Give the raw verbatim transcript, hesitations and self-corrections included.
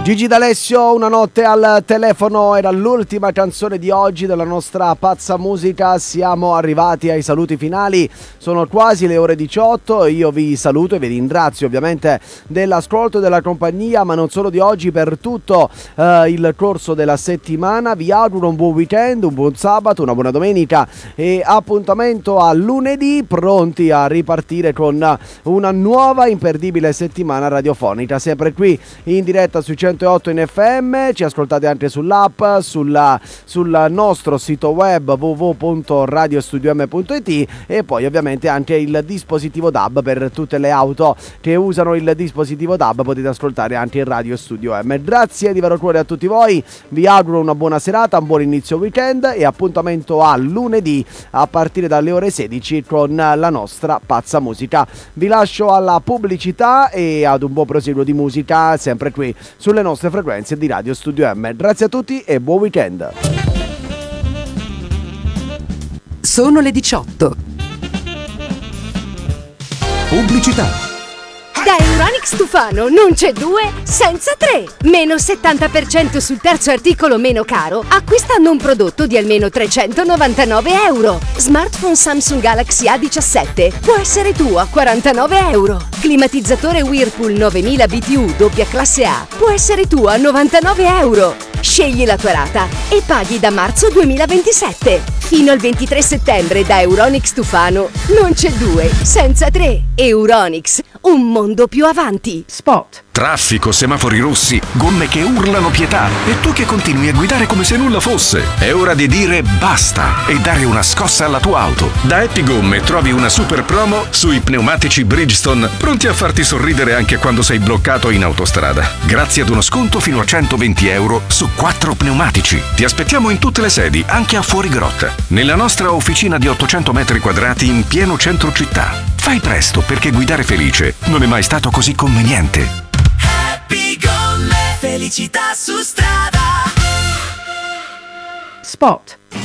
Gigi D'Alessio, Una notte al telefono, era l'ultima canzone di oggi della nostra pazza musica. Siamo arrivati ai saluti finali, sono quasi le ore diciotto. Io vi saluto e vi ringrazio ovviamente dell'ascolto e della compagnia, ma non solo di oggi, per tutto eh, il corso della settimana. Vi auguro un buon weekend, un buon sabato, una buona domenica e appuntamento a lunedì, pronti a ripartire con una nuova imperdibile settimana radiofonica, sempre qui in diretta sui centootto in F M. Ci ascoltate anche sull'app, sulla, sul nostro sito web w w w punto radio studio m punto i t e poi ovviamente anche il dispositivo D A B per tutte le auto che usano il dispositivo D A B. Potete ascoltare anche il Radio Studio M. Grazie di vero cuore a tutti voi, vi auguro una buona serata, un buon inizio weekend e appuntamento a lunedì a partire dalle ore sedici con la nostra pazza musica. Vi lascio alla pubblicità e ad un buon proseguo di musica sempre qui sulle nostre frequenze di Radio Studio M. Grazie a tutti e buon weekend. Sono le diciotto. Pubblicità. Da Euronics Tufano non c'è due senza tre. Meno settanta per cento sul terzo articolo meno caro acquistando un prodotto di almeno trecentonovantanove euro. Smartphone Samsung Galaxy A diciassette può essere tuo a quarantanove euro. Climatizzatore Whirlpool novemila B T U doppia classe A può essere tuo a novantanove euro. Scegli la tua rata e paghi da marzo duemilaventisette. Fino al ventitré settembre da Euronics Tufano non c'è due senza tre. Euronics, un mondo più avanti. Spot. Traffico, semafori rossi, gomme che urlano pietà e tu che continui a guidare come se nulla fosse. È ora di dire basta e dare una scossa alla tua auto. Da Happy Gomme trovi una super promo sui pneumatici Bridgestone, pronti a farti sorridere anche quando sei bloccato in autostrada. Grazie ad uno sconto fino a centoventi euro su quattro pneumatici. Ti aspettiamo in tutte le sedi, anche a Fuorigrotta, nella nostra officina di ottocento metri quadrati in pieno centro città. Fai presto, perché guidare felice non è mai stato così conveniente. Happy Gomme, felicità su strada. Spot.